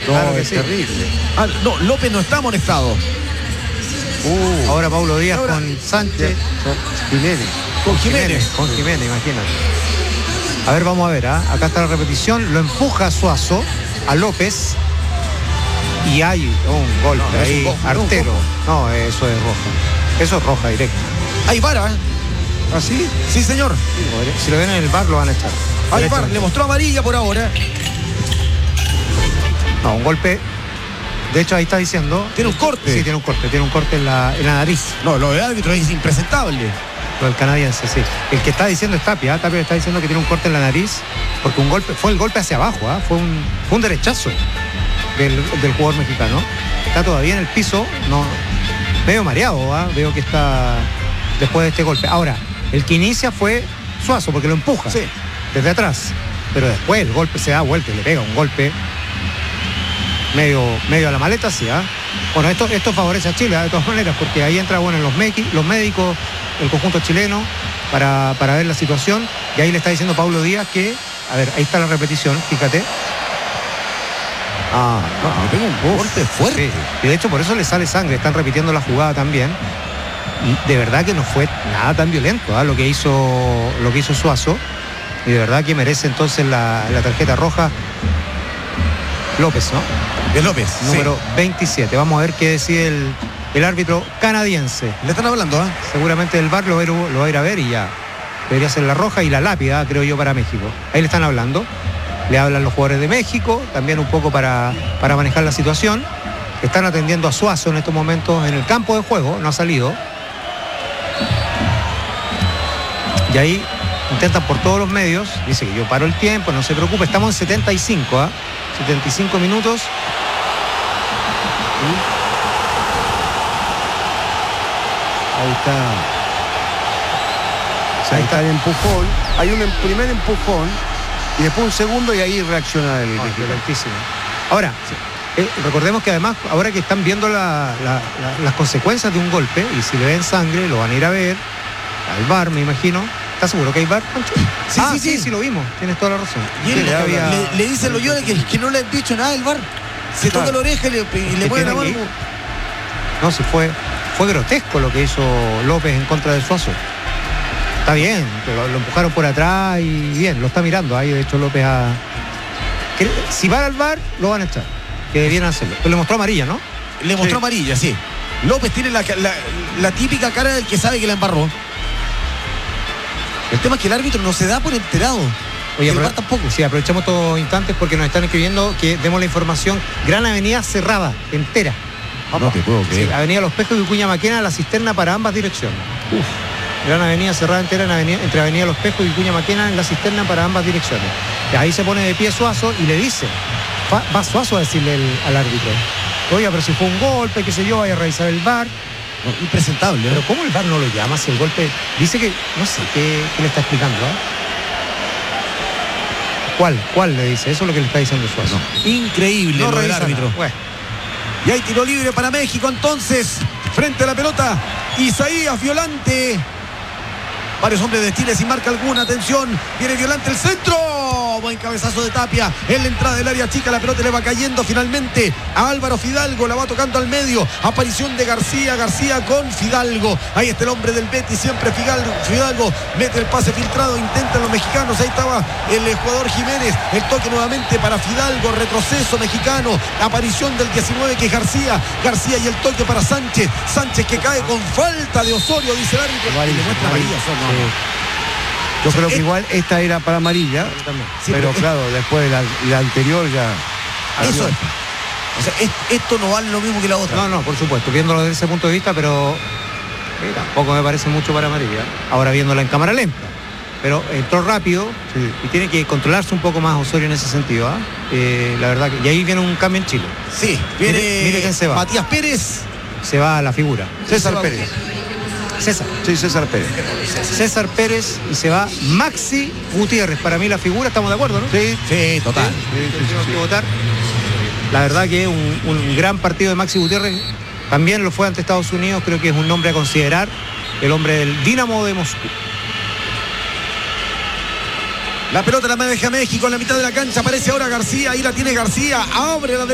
No, claro que es sí. terrible. Ah, no, López no está amonestado. Ahora Paulo Díaz Ahora- con Sánchez. Jiménez. Con Jiménez. Con Jiménez, imagínate. A ver, vamos a ver, acá está la repetición. Lo empuja Suazo a López. Y hay un golpe No, es ahí, un cojo, artero. No, eso es roja. Eso es roja directa. Hay VAR, ¿eh? ¿Ah, sí? Sí, señor. Si lo ven en el bar lo van a echar. Hay VAR. Le mostró amarilla por ahora. No, un golpe. De hecho, ahí está diciendo. Tiene un corte. Sí, tiene un corte. Tiene un corte en la nariz. No, lo del árbitro es impresentable. Lo del canadiense, sí. El que está diciendo es Tapia. Tapia está diciendo que tiene un corte en la nariz. Porque un golpe, fue el golpe hacia abajo, fue un derechazo del jugador mexicano. Está todavía en el piso, no, medio mareado, veo que está después de este golpe. Ahora, el que inicia fue Suazo, porque lo empuja desde atrás. Pero después el golpe se da vuelta y le pega un golpe medio a la maleta, sí. Bueno, esto favorece a Chile, de todas maneras, porque ahí entra los médicos, el conjunto chileno, para ver la situación. Y ahí le está diciendo Paulo Díaz que, a ver, ahí está la repetición, fíjate. Le pega un golpe fuerte. Sí. Y de hecho por eso le sale sangre, están repitiendo la jugada también. Y de verdad que no fue nada tan violento lo que hizo Suazo. Y de verdad que merece entonces la tarjeta roja López, ¿no? Es López. Número 27. Vamos a ver qué decide el árbitro canadiense. Le están hablando, Seguramente el VAR lo va a ir a ver y ya debería ser la roja y la lápida, creo yo, para México. Ahí le están hablando. Le hablan los jugadores de México, también un poco para manejar la situación. Están atendiendo a Suazo en estos momentos en el campo de juego, no ha salido. Y ahí intentan por todos los medios, dice que yo paro el tiempo, no se preocupe, estamos en 75, 75 minutos. Ahí está. Ahí está el empujón. Hay un primer empujón y después un segundo y ahí reacciona el Violentísimo. Ahora, recordemos que además, ahora que están viendo las consecuencias de un golpe, y si le ven sangre, lo van a ir a ver al VAR, me imagino. ¿Estás seguro que hay VAR, Pancho? Sí, lo vimos. Tienes toda la razón. Y él le dice a Loyola que no le han dicho nada del VAR. Se toca la oreja y le mueve la mano. No, si fue grotesco lo que hizo López en contra de Suazo. Está bien, pero lo empujaron por atrás y bien, lo está mirando ahí, de hecho López si va al VAR, lo van a echar, que debían hacerlo. Pero le mostró amarilla, ¿no? Le mostró amarilla, sí. López tiene la típica cara del que sabe que la embarró. El tema es que el árbitro no se da por enterado. Oye, el VAR tampoco. Sí, aprovechamos estos instantes porque nos están escribiendo que demos la información. Gran Avenida cerrada, entera. No te puedo creer. Sí, Avenida Los Pejos y Vicuña Maquena, la cisterna para ambas direcciones. Gran Avenida cerrada entera entre Avenida Los Pejos y Vicuña Maquena en la cisterna para ambas direcciones. Y ahí se pone de pie Suazo y le dice, va Suazo a decirle al árbitro, oiga, pero si fue un golpe, qué sé yo, vaya a revisar el VAR. No, impresentable. Pero ¿cómo el VAR no lo llama si el golpe? Dice que, no sé, ¿qué le está explicando? ¿Cuál le dice? Eso es lo que le está diciendo Suazo. Increíble No lo del revisa árbitro. nada. Bueno. Y hay tiro libre para México entonces. Frente a la pelota, Isaías Violante. Varios hombres de Chile sin marca alguna. Atención, viene Violante el centro. Buen cabezazo de Tapia en la entrada del área chica. La pelota le va cayendo finalmente a Álvaro Fidalgo. La va tocando al medio. Aparición de García con Fidalgo. Ahí está el hombre del Betis, siempre Fidalgo mete el pase filtrado. Intentan los mexicanos. Ahí estaba el jugador Jiménez. El toque nuevamente para Fidalgo. Retroceso mexicano. Aparición del 19 que es García y el toque para Sánchez que cae con falta de Osorio, dice el árbitro. Y le muestra amarilla. Yo creo que igual esta era para amarilla, Sí, pero pero claro, después la anterior ya. Eso es. O sea, esto no vale lo mismo que la otra. No, por supuesto, viéndolo desde ese punto de vista, pero tampoco me parece mucho para amarilla. Ahora viéndola en cámara lenta. Pero entró rápido y tiene que controlarse un poco más Osorio en ese sentido. La verdad que. Y ahí viene un cambio en Chile. Sí, viene mire quién se va. Matías Pérez. Se va a la figura. César Pérez. César Pérez. César Pérez y se va Maxi Gutiérrez. Para mí la figura, estamos de acuerdo, ¿no? Sí, total. Tenemos que votar. La verdad que un gran partido de Maxi Gutiérrez. También lo fue ante Estados Unidos. Creo que es un nombre a considerar. El hombre del Dinamo de Moscú. La pelota la maneja México en la mitad de la cancha. Aparece ahora García. Ahí la tiene García. Abre la